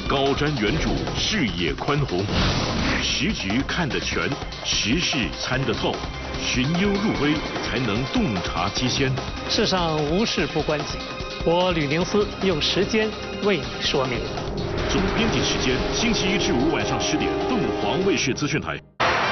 高瞻远瞩，视野宽宏，时局看得全，时事参得透，寻幽入微，才能洞察机先。 世上无事不关己，我吕宁思用时间为你说明。 总编辑时间，星期1至5晚上10点，凤凰卫视资讯台。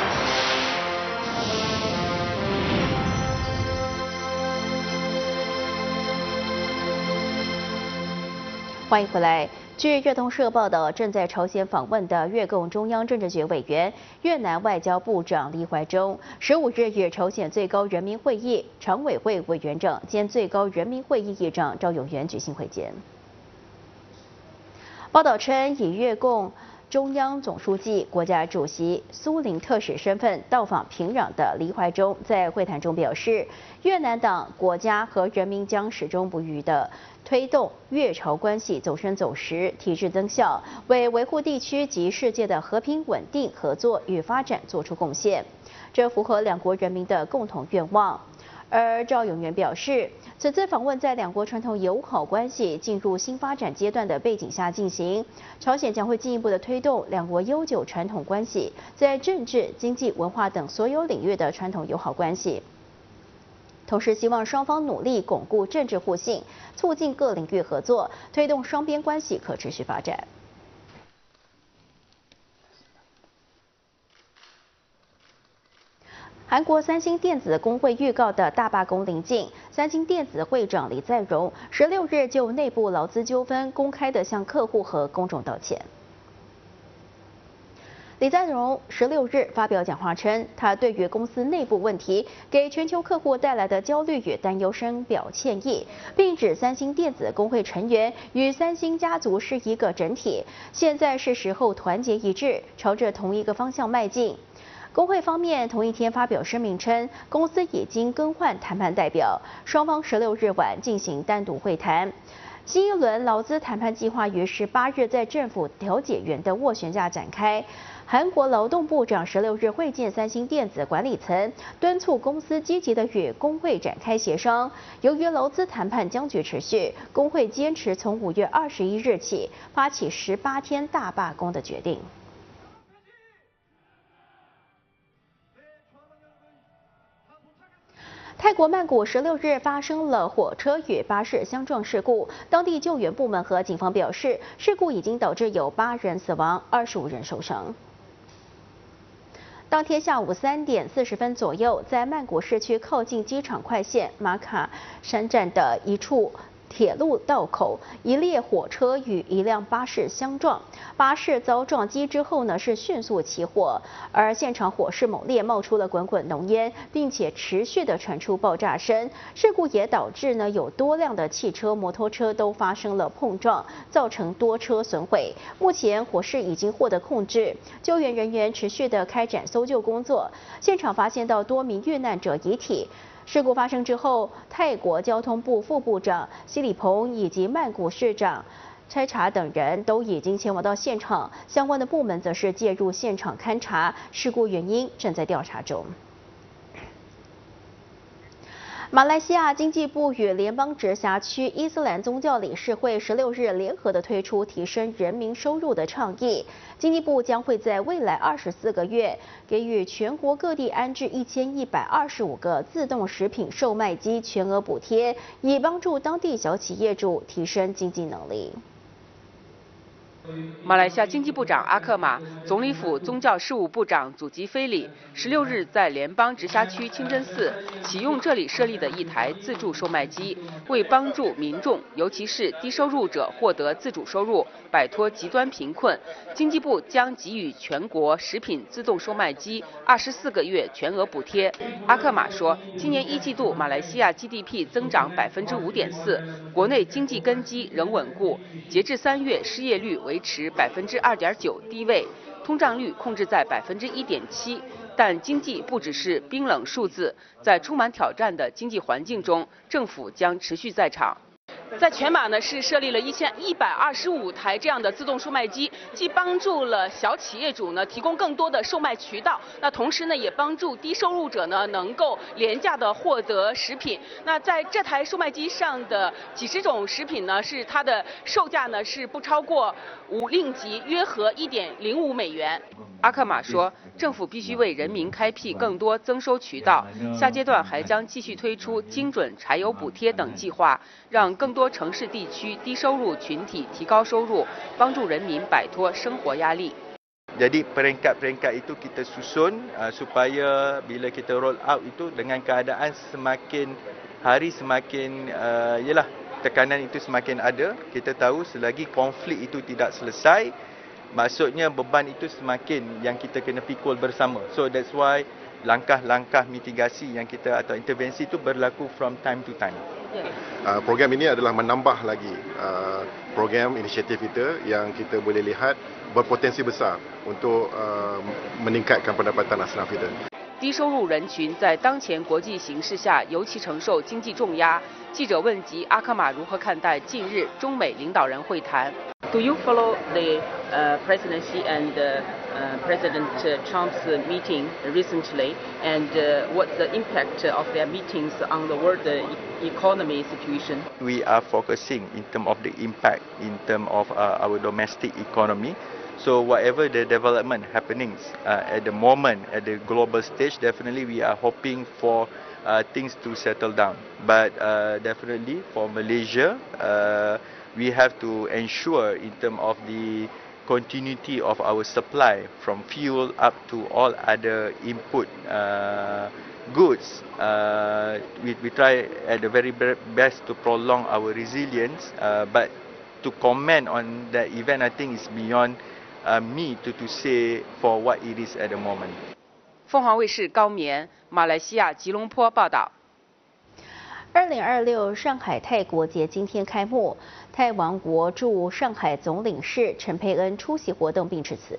欢迎回来。据越通社报道，正在朝鲜访问的越共中央政治局委员、越南外交部长黎怀中，15日与朝鲜最高人民会议常委会委员长兼最高人民会议议长赵永元举行会见。报道称，以越共中央总书记、国家主席、苏林特使身份到访平壤的黎怀中在会谈中表示，越南党、国家和人民将始终不渝地推动越朝关系走深走实、提质增效，为维护地区及世界的和平稳定、合作与发展作出贡献。这符合两国人民的共同愿望。而赵永元表示，此次访问在两国传统友好关系进入新发展阶段的背景下进行，朝鲜将会进一步的推动两国悠久传统关系在政治、经济、文化等所有领域的传统友好关系。同时，希望双方努力巩固政治互信，促进各领域合作，推动双边关系可持续发展。韩国三星电子工会预告的大罢工临近，三星电子会长李在镕16日就内部劳资纠纷公开地向客户和公众道歉。李在镕16日发表讲话称，他对于公司内部问题给全球客户带来的焦虑与担忧深表歉意，并指三星电子工会成员与三星家族是一个整体，现在是时候团结一致，朝着同一个方向迈进。工会方面同一天发表声明称，公司已经更换谈判代表，双方16日晚进行单独会谈。新一轮劳资谈判计划于18日在政府调解员的斡旋下展开。韩国劳动部长16日会见三星电子管理层，敦促公司积极的与工会展开协商。由于劳资谈判僵局持续，工会坚持从5月21日起发起18天大罢工的决定。泰国曼谷16日发生了火车与巴士相撞事故，当地救援部门和警方表示，事故已经导致有8人死亡，25人受伤。当天下午3点40分左右，在曼谷市区靠近机场快线马卡山站的一处铁路道口，一列火车与一辆巴士相撞，巴士遭撞击之后呢是迅速起火，而现场火势猛烈，冒出了滚滚浓烟，并且持续的传出爆炸声。事故也导致呢有多辆的汽车、摩托车都发生了碰撞，造成多车损毁。目前火势已经获得控制，救援人员持续的开展搜救工作，现场发现到多名遇难者遗体。事故发生之后，泰国交通部副部长西里蓬以及曼谷市长拆查等人都已经前往到现场，相关的部门则是介入现场勘查，事故原因正在调查中。马来西亚经济部与联邦直辖区伊斯兰宗教理事会16日联合的推出提升人民收入的倡议。经济部将会在未来24个月给予全国各地安置1125个自动食品售卖机全额补贴，以帮助当地小企业主提升经济能力。 马来西亚经济部长阿克马、总理府宗教事务部长祖吉菲里16日在联邦直辖区清真寺启用这里设立的一台自助售卖机，为帮助民众，尤其是低收入者获得自主收入，摆脱极端贫困，经济部将给予全国食品自动售卖机24个月全额补贴。阿克马说，今年1季度马来西亚 GDP 增长5.4%，国内经济根基仍稳固，截至3月失业率维持2.9%低位，通胀率控制在1.7%。但经济不只是冰冷数字，在充满挑战的经济环境中，政府将持续在场。 在全马呢是设立了1125台这样的自动售卖机，既帮助了小企业主呢提供更多的售卖渠道，那同时呢也帮助低收入者呢能够廉价的获得食品。那在这台售卖机上的几十种食品呢，是它的售价呢是不超过5令吉，约合1.05美元。阿克玛说，政府必须为人民开辟更多增收渠道，下阶段还将继续推出精准柴油补贴等计划，让更多城市地区低收入群体提高收入，帮助人民摆脱生活压力。 Jadi peringkat-peringkat itu kita susun supaya bila kita roll out itu dengan keadaan semakin hari semakin yalah tekanan itu semakin ada. Kita tahu selagi konflik itu tidak selesai, maksudnya beban itu semakin yang kita kena pikul bersama. So that's why langkah-langkah mitigasi yang kita atau intervensi itu berlaku from time to time. Program ini adalah menambah lagi program inisiatif kita yang kita boleh lihat berpotensi besar untuk meningkatkan pendapatan asnaf kita. 低收入人群在当前国际形势下尤其承受经济重压。记者问及阿克玛如何看待近日中美领导人会谈。Do you follow the presidency and President Trump's meeting recently, and what's the impact of their meetings on the world economy situation? We are focusing in terms of the impact in terms of our domestic economy. So whatever the development happenings at the moment at the global stage, definitely we are hoping for things to settle down. But definitely for Malaysia, we have to ensure in terms of the continuity of our supply from fuel up to all other input goods. We try at the very best to prolong our resilience, but to comment on that event, I think is beyond me to say for what it is at the moment. 凤凰卫视高棉，马来西亚吉隆坡报道。 2026上海泰国节今天开幕，泰王国驻上海总领事陈佩恩出席活动并致辞。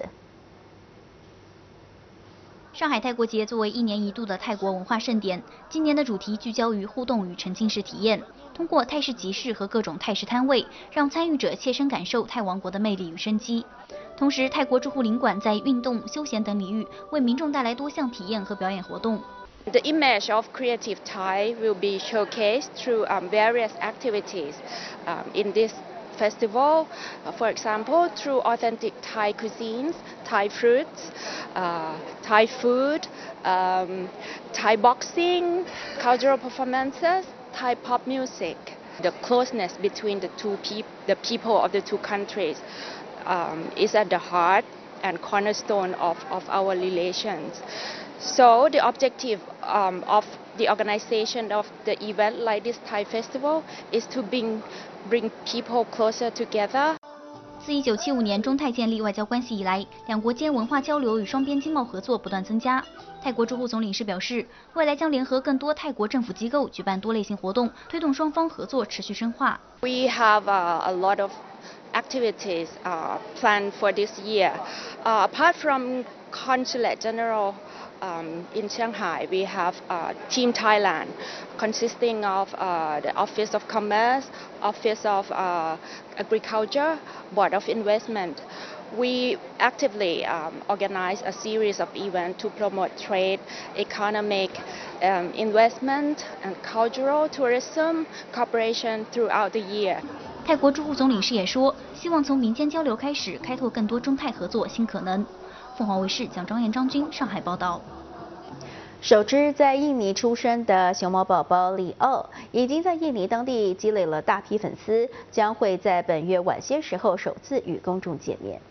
上海泰国节作为1年1度的泰国文化盛典，今年的主题聚焦于互动与沉浸式体验，通过泰式集市和各种泰式摊位，让参与者切身感受泰王国的魅力与生机。同时，泰国驻沪领馆在运动、休闲等领域为民众带来多项体验和表演活动。 The image of creative Thai will be showcased through various activities in this festival. For example, through authentic Thai cuisines, Thai fruits, Thai food, Thai boxing, cultural performances, Thai pop music. The closeness between the people of the two countries is at the heart and cornerstone of our relations. So the objective of the organization of the event like this Thai festival is to bring people closer together. 自1975年中泰建立外交关系以来，两国间文化交流与双边经贸合作不断增加。泰国驻沪总领事表示，未来将联合更多泰国政府机构举办多类型活动，推动双方合作持续深化。 We have a lot of activities planned for this year. Apart from Consulate General in Shanghai, we have Team Thailand, consisting of the Office of Commerce, Office of Agriculture, Board of Investment. We actively organize a series of events to promote trade, economic investment, and cultural tourism cooperation throughout the year. 泰国驻沪总领事也说，希望从民间交流开始，开拓更多中泰合作新可能。凤凰卫视蒋张燕、张军上海报道。 首只在印尼出生的熊猫宝宝里奥，已经在印尼当地积累了大批粉丝，将会在本月晚些时候首次与公众见面。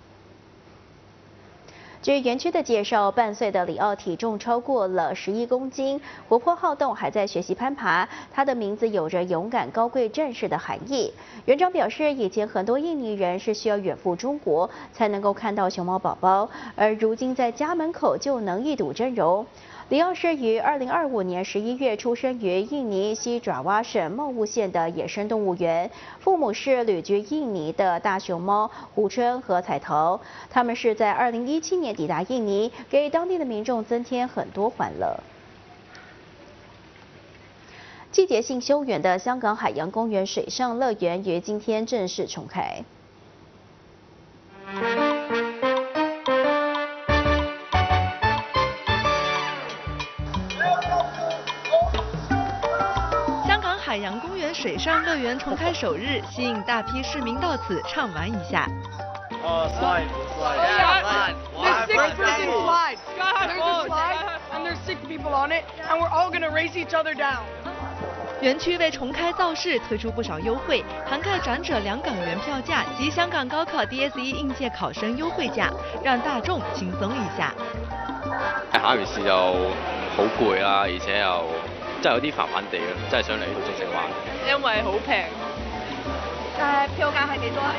据园区的介绍，半岁的里奥体重超过了11公斤，活泼好动，还在学习攀爬。他的名字有着勇敢高贵战士的含义。园长表示，以前很多印尼人是需要远赴中国才能够看到熊猫宝宝，而如今在家门口就能一睹真容。里奥是于2025年11月出生于印尼西爪哇省茂物县的野生动物园，父母是旅居印尼的大熊猫胡春和彩桃，他们是在2017年抵达印尼，给当地的民众增添很多欢乐。 季节性休园的香港海洋公园水上乐园于今天正式重开。 香港海洋公园水上乐园重开首日，吸引大批市民到此畅玩一下。 Slide. There's 6 freaking slides. There's a slide, and there's 6 people on it, and we're all gonna race each other down. 园区为重开造势，推出不少優惠，涵蓋長者2港元票價及香港高考 DSE 應屆考生優惠價，讓大眾輕鬆一下。 考完試就好攰啦，而且又真係有啲煩煩地咯，真係想嚟呢度盡情玩。 因為好平。 票價係幾多啊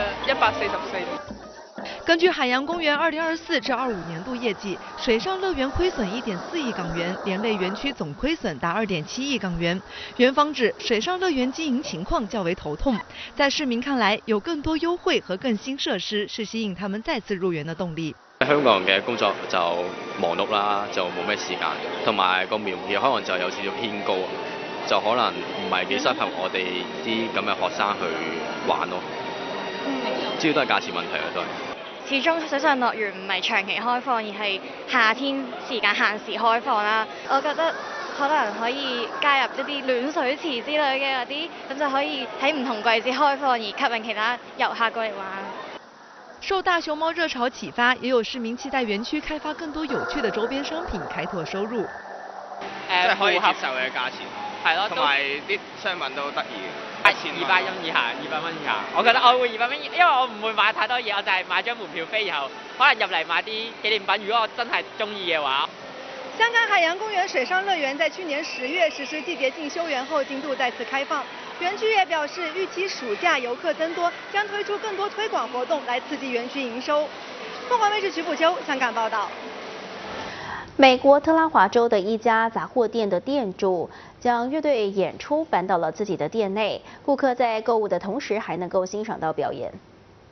？144。 根据海洋公园2024至25年度业绩，水上乐园亏损1.4亿港元，连累园区总亏损达2.7亿港元。园方指水上乐园经营情况较为头痛，在市民看来，有更多優惠和更新設施是吸引他們再次入園的動力。 香港嘅工作就忙碌啦，就冇咩時間，同埋個門票可能就有少少偏高，就可能唔係幾適合我哋啲咁嘅學生去玩咯。主要都係價錢問題啊，都係。 始終水上樂園唔係長期開放，而係夏天時間限時開放啦。我覺得可能可以加入一啲暖水池之類嘅嗰啲，咁就可以喺唔同季節開放，而吸引其他遊客過嚟玩。 受大熊貓熱潮啟發，也有市民期待園區開發更多有趣的周邊商品，開拓收入。 即係可以接受嘅價錢，係咯，同埋啲商品都得意嘅，200蚊以下，200蚊以下。 我覺得我會200蚊，因為我唔會買太多嘢，我就係買張門票飛，然後可能入嚟買啲紀念品。如果我真係中意嘅話。 香港海洋公園水上樂園在去年10月實施季節性休園後，進度再次開放。園區也表示，預期暑假遊客增多，將推出更多推廣活動來刺激園區營收。鳳凰衛視徐步秋香港報道。 美國特拉華州的一家雜貨店的店主將樂隊演出搬到了自己的店內，顧客在購物的同時還能夠欣賞到表演。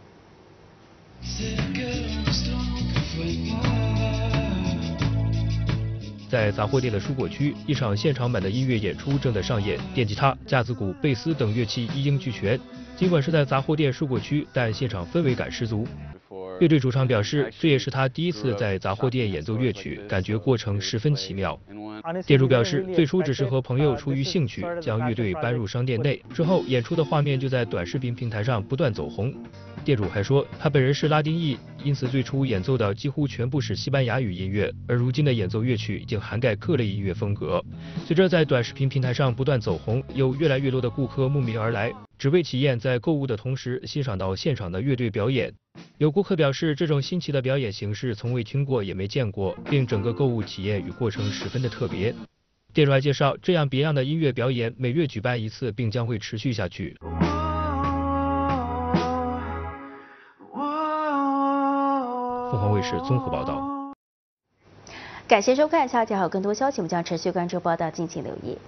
在杂貨店的蔬果區，一場現場版的音樂演出正在上演，電吉他、架子鼓、貝斯等樂器一應俱全。儘管是在雜貨店蔬果區，但現場氛圍感十足。樂隊主唱表示，這也是他第一次在雜貨店演奏樂曲，感覺過程十分奇妙。店主表示，最初只是和朋友出於興趣，將樂隊搬入商店內，之後演出的畫面就在短視頻平台上不斷走紅。店主還說，他本人是拉丁裔，因此最初演奏的幾乎全部是西班牙語音樂，而如今的演奏樂曲已經涵蓋各類音樂風格。隨着在短視頻平台上不斷走紅，有越來越多的顧客慕名而來，只為體驗在購物的同時欣賞到現場的樂隊表演。有顧客表示，這種新奇的表演形式從未聽過也沒見過，並整個購物體驗與過程十分的特別。店主還介紹，這樣別樣的音樂表演每月舉辦一次，並將會持續下去。鳳凰衛視綜合報道。 感謝收看，下節還有更多消息，我們將持續關注報道，敬請留意。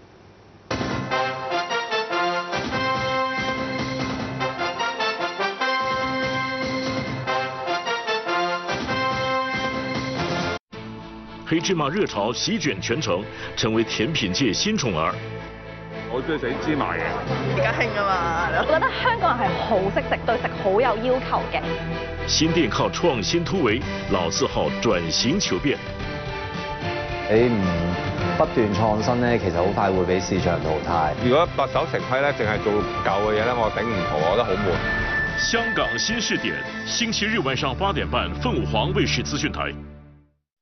黑芝麻熱潮席捲全城，成為甜品界新寵兒。 我中意食芝麻嘢。 而家興啊嘛，我覺得香港人係好識食，對食好有要求嘅。 新店靠創新突圍，老字號轉型求變。 你唔不斷創新咧，其實好快會俾市場淘汰。 如果白手成規咧，淨係做舊嘅嘢咧，我頂唔住，我覺得好悶。 香港新視點，星期日晚上8點半，鳳凰衛視資訊台。